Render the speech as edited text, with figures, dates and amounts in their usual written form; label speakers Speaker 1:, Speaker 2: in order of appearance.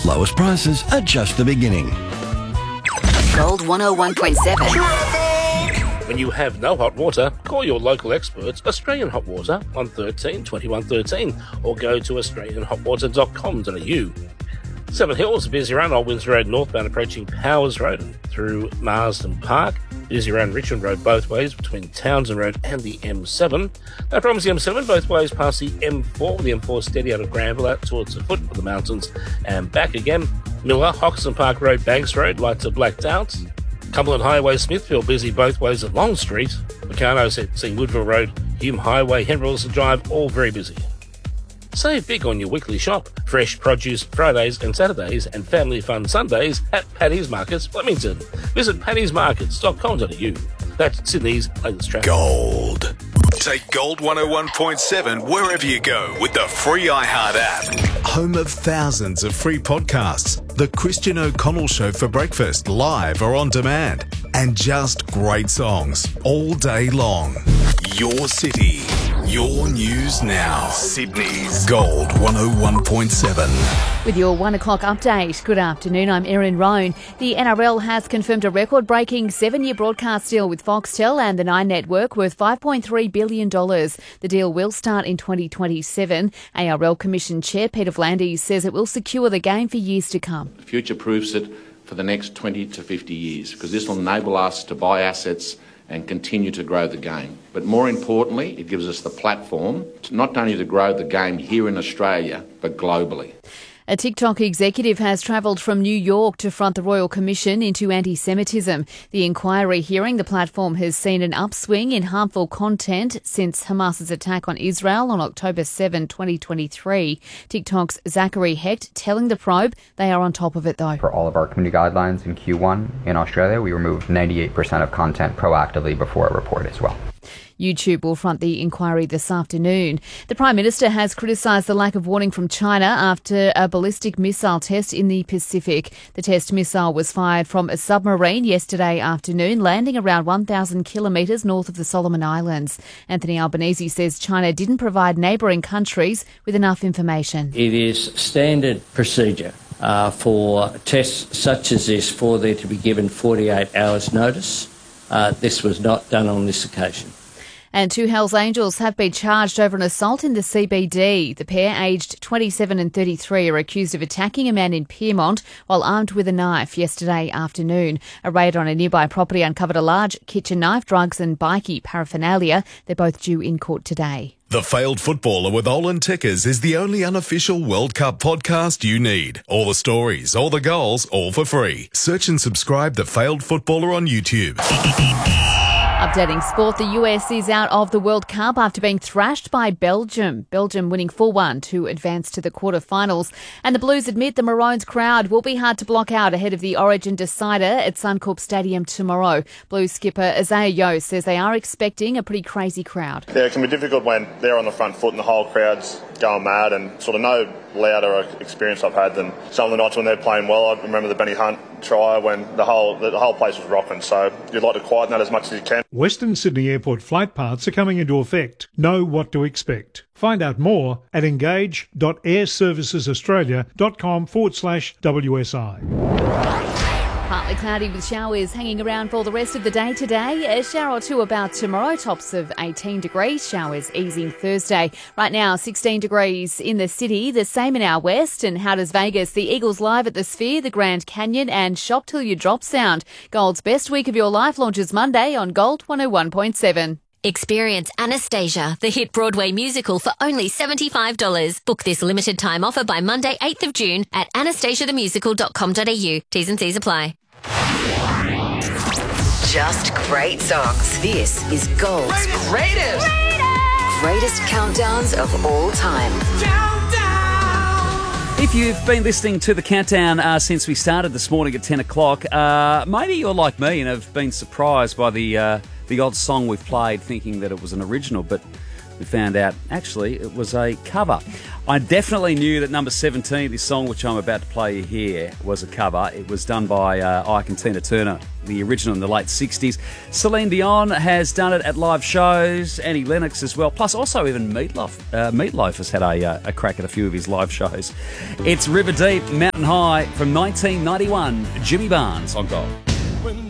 Speaker 1: Lowest prices are just the beginning.
Speaker 2: Gold 101.7.
Speaker 3: When you have no hot water, call your local experts, Australian Hot Water, on 13 21 13, or go to australianhotwater.com.au. Seven Hills, busy around Old Windsor Road northbound approaching Powers Road through Marsden Park. Busy around Richmond Road both ways between Townsend Road and the M7. No problems the M7 both ways past the M4, with the M4 steady out of Granville out towards the foot of the mountains and back again. Miller, Hoxton Park Road, Banks Road, lights are blacked out. Cumberland Highway, Smithfield, busy both ways at Long Street. Meccano, seeing Woodville Road, Hume Highway, Henry Wilson Drive, all very busy. Save big on your weekly shop. Fresh produce Fridays and Saturdays and family fun Sundays at Paddy's Markets, Flemington. Visit paddysmarkets.com.au. That's Sydney's latest traffic.
Speaker 4: Gold. Take Gold 101.7 wherever you go with the free iHeart app. Home of thousands of free podcasts. The Christian O'Connell Show for breakfast, live or on demand. And just great songs all day long. Your city. Your news now. Sydney's Gold 101.7.
Speaker 5: With your 1 o'clock update. Good afternoon, I'm Erin Roan. The NRL has confirmed a record-breaking 7-year broadcast deal with Foxtel and the Nine Network worth $5.3 billion. The deal will start in 2027. ARL Commission Chair Peter V'landys says it will secure the game for years to come.
Speaker 6: Future-proofs it for the next 20 to 50 years, because this will enable us to buy assets and continue to grow the game. But more importantly, it gives us the platform to not only to grow the game here in Australia, but globally.
Speaker 5: A TikTok executive has travelled from New York to front the Royal Commission into anti-Semitism. The inquiry hearing, the platform has seen an upswing in harmful content since Hamas's attack on Israel on October 7, 2023. TikTok's Zachary Hecht telling the Probe they are on top of it though.
Speaker 7: For all of our community guidelines in Q1 in Australia, we removed 98% of content proactively before a report as well.
Speaker 5: YouTube will front the inquiry this afternoon. The Prime Minister has criticised the lack of warning from China after a ballistic missile test in the Pacific. The test missile was fired from a submarine yesterday afternoon, landing around 1,000 kilometres north of the Solomon Islands. Anthony Albanese says China didn't provide neighbouring countries with enough information.
Speaker 8: It is standard procedure for tests such as this for there to be given 48 hours notice. This was not done on this occasion.
Speaker 5: And 2 Hells Angels have been charged over an assault in the CBD. The pair, aged 27 and 33, are accused of attacking a man in Pyrmont while armed with a knife yesterday afternoon. A raid on a nearby property uncovered a large kitchen knife, drugs and bikie paraphernalia. They're both due in court today.
Speaker 4: The Failed Footballer with Olin Tickers is the only unofficial World Cup podcast you need. All the stories, all the goals, all for free. Search and subscribe The Failed Footballer on YouTube.
Speaker 5: Updating sport, the US is out of the World Cup after being thrashed by Belgium. Belgium winning 4-1 to advance to the quarterfinals. And the Blues admit the Maroons crowd will be hard to block out ahead of the Origin decider at Suncorp Stadium tomorrow. Blues skipper Isaiah Yeo says they are expecting a pretty crazy crowd.
Speaker 9: Yeah, it can be difficult when they're on the front foot and the whole crowd's going mad, and sort of no louder experience I've had than some of the nights when they're playing well. I remember the Benny Hunt try when the whole place was rocking, so you'd like to quieten that as much as you can.
Speaker 10: Western Sydney Airport flight paths are coming into effect. Know what to expect. Find out more at engage.airservicesaustralia.com/WSI.
Speaker 5: Partly cloudy with showers hanging around for the rest of the day today. A shower or two about tomorrow, tops of 18 degrees, showers easing Thursday. Right now, 16 degrees in the city, the same in our west. And how does Vegas? The Eagles live at the Sphere, the Grand Canyon and Shop Till You Drop sound. Gold's Best Week of Your Life launches Monday on Gold 101.7.
Speaker 11: Experience Anastasia, the hit Broadway musical, for only $75. Book this limited time offer by Monday, 8th of June at anastasiathemusical.com.au. T's and C's apply.
Speaker 2: Just great songs. This is Gold's greatest countdowns of all time.
Speaker 12: If you've been listening to the countdown since we started this morning at 10 o'clock, maybe you're like me and have been surprised by the odd song we've played, thinking that it was an original, but we found out, actually, it was a cover. I definitely knew that number 17, this song which I'm about to play you here, was a cover. It was done by Ike and Tina Turner, the original in the late 60s. Celine Dion has done it at live shows, Annie Lennox as well, plus also even Meatloaf. Meatloaf has had a crack at a few of his live shows. It's River Deep, Mountain High from 1991, Jimmy Barnes on Gold.
Speaker 13: When